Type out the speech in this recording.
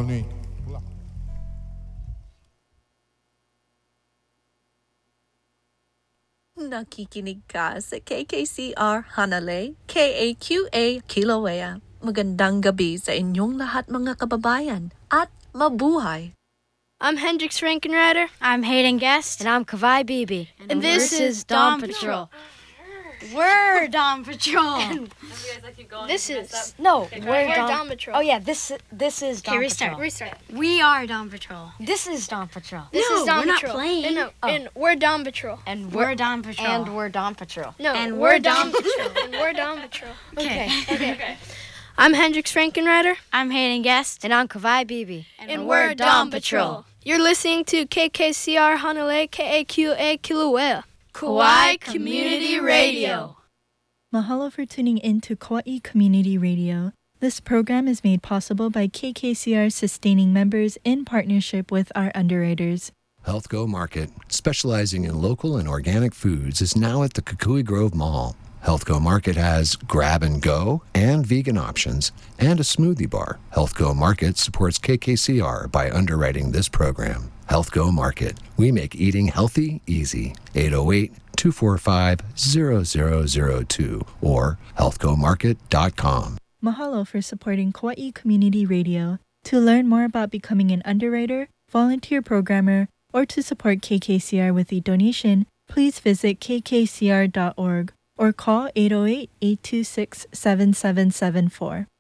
Mahoney. Nakikinig ka sa KKCR Hanalei, KAQA Kilauea. Magandang gabi sa inyong lahat mga kababayan at mabuhay. I'm Hendrix Rankenrider. I'm Hayden Guest. And I'm Kavai Bibi. And this is Dawn Patrol. We're Dawn Patrol. This is... No, We're Dawn Patrol. Oh yeah, this is Dawn Patrol. Restart. We are Dawn Patrol. This is Dawn Patrol. This No, is Dawn we're not Patrol. playing. No, and we're Dawn Patrol. And We're Dawn Patrol. And we're Dawn Patrol. No, And we're we're Dawn Dawn Patrol. And we're Dawn Patrol. Okay. I'm Hendrix Rankenrider. I'm Hayden Guest. And I'm Kavai Bibi. And we're Dawn Patrol. You're listening to KKCR Hanalei, KAQA Kilauea. Kauai Community Radio. Mahalo for tuning in to Kauai Community Radio. This program is made possible by KKCR sustaining members in partnership with our underwriters. HealthGo Market, specializing in local and organic foods, is now at the Kukui Grove Mall. HealthGo Market has grab and go and vegan options and a smoothie bar. HealthGo Market supports KKCR by underwriting this program. HealthGo Market. We make eating healthy easy. 808-245-0002 or healthgomarket.com. Mahalo for supporting Kauai Community Radio. To learn more about becoming an underwriter, volunteer programmer, or to support KKCR with a donation, please visit kkcr.org or call 808-826-7774.